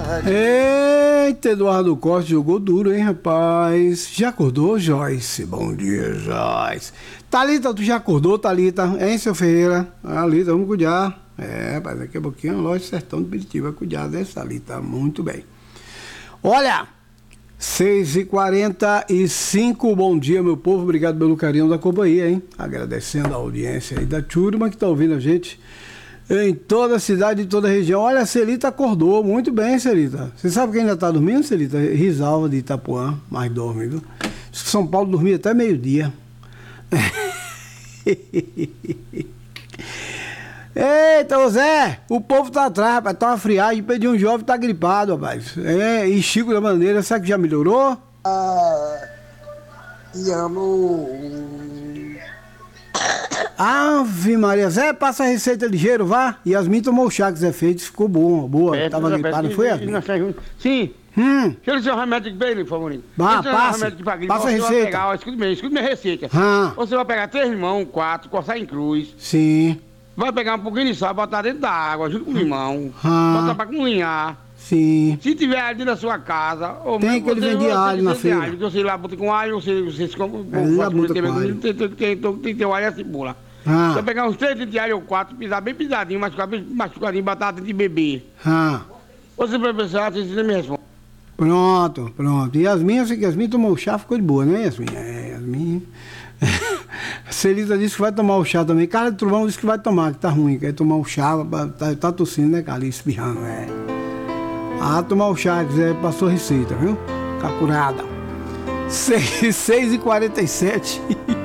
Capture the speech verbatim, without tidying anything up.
Eita, Eduardo Costa jogou duro, hein, rapaz? Já acordou, Joyce? Bom dia, Joyce. Thalita, tu já acordou, Thalita? Hein, seu Ferreira? Thalita, vamos cuidar. É, rapaz, daqui a pouquinho a loja Sertão do Piriti vai cuidar dessa Thalita. Muito bem. Olha, seis e quarenta e cinco, bom dia, meu povo. Obrigado pelo carinho da companhia, hein? Agradecendo a audiência aí da turma que tá ouvindo a gente em toda a cidade, em toda a região. Olha, a Celita acordou muito bem, Celita. Você sabe quem ainda tá dormindo, Celita? Risalva de Itapuã, mais dorme, viu? São Paulo dormia até meio-dia. Eita, ô Zé, o povo tá atrás, rapaz, tá uma friagem, pediu um jovem, tá gripado, rapaz. É, e Chico da Bandeira, será que já melhorou? Ah, te amo. Ave Maria, Zé, passa a receita ligeiro, vá. Yasmin tomou o chá que Zé fez, ficou bom, boa. É, Tava gripada, não foi, Yasmin? Sim. Hum. Deixa eu dizer um remédio bem, meu favorito. Vá, passa, passa a receita. Pegar, escute bem, escute minha receita. Ah. Você vai pegar três limão, quatro, coçar em cruz. Sim. Vai pegar um pouquinho de sal, botar dentro da água, junto com o limão. Ah. Botar pra cozinhar. Sim. Se tiver alho na sua casa, ou tem que ele vender alho na feira. Alho, você lá bota com alho, você, você se compra. Lá bota com alho. Tem, tem, tem, tem, tem o alho assim, pula. Ah. Você pegar uns três litros de alho ou quatro, pisar bem pisadinho, machucar bem machucadinho, batata de bebê. Ah. Você vai pensar, você me responde. Pronto, pronto. E Yasmin, eu sei que Yasmin tomou o chá, ficou de boa, né, Yasmin? É, Yasmin. A Celita disse que vai tomar o chá também. Cara de Trovão disse que vai tomar, que tá ruim, quer tomar o chá, tá, tá tossindo, né, cara? Espirrando, é. Ah, tomar o chá, quiser, passou receita, viu? Ficar curada. seis e quarenta e sete.